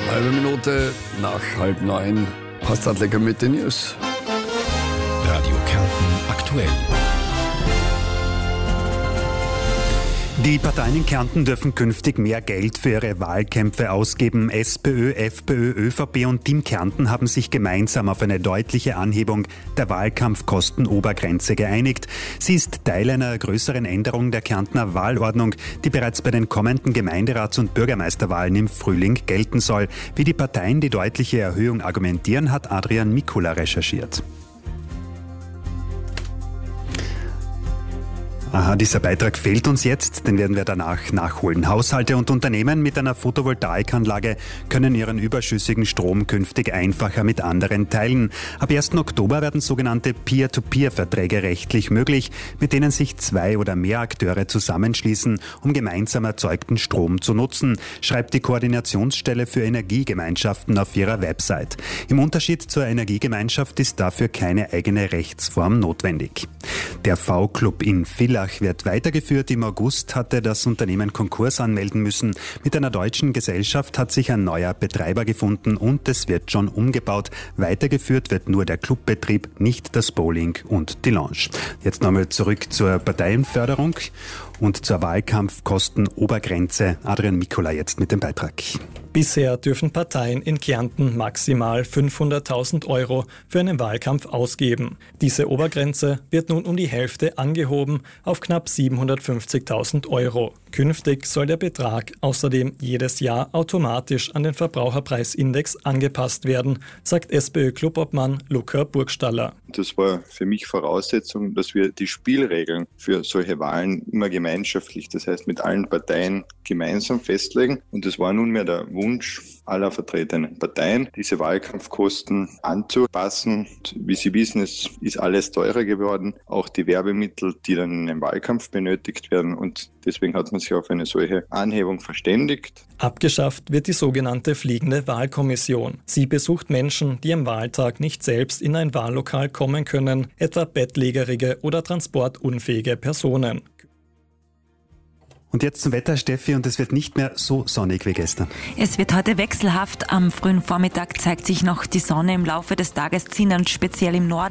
Halbe Minute nach 8:30. Passt mit den News. Radio Kärnten aktuell. Die Parteien in Kärnten dürfen künftig mehr Geld für ihre Wahlkämpfe ausgeben. SPÖ, FPÖ, ÖVP und Team Kärnten haben sich gemeinsam auf eine deutliche Anhebung der Wahlkampfkostenobergrenze geeinigt. Sie ist Teil einer größeren Änderung der Kärntner Wahlordnung, die bereits bei den kommenden Gemeinderats- und Bürgermeisterwahlen im Frühling gelten soll. Wie die Parteien die deutliche Erhöhung argumentieren, hat Adrian Mikula recherchiert. Aha, dieser Beitrag fehlt uns jetzt, den werden wir danach nachholen. Haushalte und Unternehmen mit einer Photovoltaikanlage können ihren überschüssigen Strom künftig einfacher mit anderen teilen. Ab 1. Oktober werden sogenannte Peer-to-Peer-Verträge rechtlich möglich, mit denen sich 2 oder mehr Akteure zusammenschließen, um gemeinsam erzeugten Strom zu nutzen, schreibt die Koordinationsstelle für Energiegemeinschaften auf ihrer Website. Im Unterschied zur Energiegemeinschaft ist dafür keine eigene Rechtsform notwendig. Der V-Club in Villach wird weitergeführt. Im August hatte das Unternehmen Konkurs anmelden müssen. Mit einer deutschen Gesellschaft hat sich ein neuer Betreiber gefunden und es wird schon umgebaut. Weitergeführt wird nur der Clubbetrieb, nicht das Bowling und die Lounge. Jetzt nochmal zurück zur Parteienförderung und zur Wahlkampfkostenobergrenze. Adrian Mikula jetzt mit dem Beitrag. Bisher dürfen Parteien in Kärnten maximal 500.000 € für einen Wahlkampf ausgeben. Diese Obergrenze wird nun um die Hälfte angehoben auf knapp 750.000 €. Künftig soll der Betrag außerdem jedes Jahr automatisch an den Verbraucherpreisindex angepasst werden, sagt SPÖ-Clubobmann Luca Burgstaller. Das war für mich Voraussetzung, dass wir die Spielregeln für solche Wahlen immer gemeinschaftlich, das heißt mit allen Parteien gemeinsam festlegen. Und es war nunmehr der Wunsch aller vertretenen Parteien, diese Wahlkampfkosten anzupassen. Und wie Sie wissen, es ist alles teurer geworden, auch die Werbemittel, die dann in einem Wahlkampf benötigt werden. Und deswegen hat man sich auf eine solche Anhebung verständigt. Abgeschafft wird die sogenannte fliegende Wahlkommission. Sie besucht Menschen, die am Wahltag nicht selbst in ein Wahllokal kommen können, etwa bettlägerige oder transportunfähige Personen. Und jetzt zum Wetter, Steffi, und es wird nicht mehr so sonnig wie gestern. Es wird heute wechselhaft. Am frühen Vormittag zeigt sich noch die Sonne. Im Laufe des Tages ziehen dann speziell im Norden